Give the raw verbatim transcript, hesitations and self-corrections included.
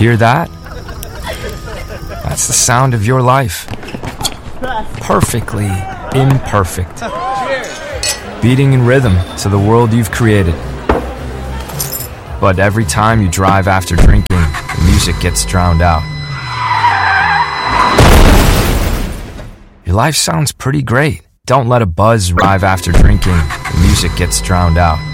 Hear that? That's the sound of your life. Perfectly imperfect. Beating in rhythm to the world you've created. But every time you drive after drinking, the music gets drowned out. Your life sounds pretty great. Don't let a buzz arrive after drinking, the music gets drowned out.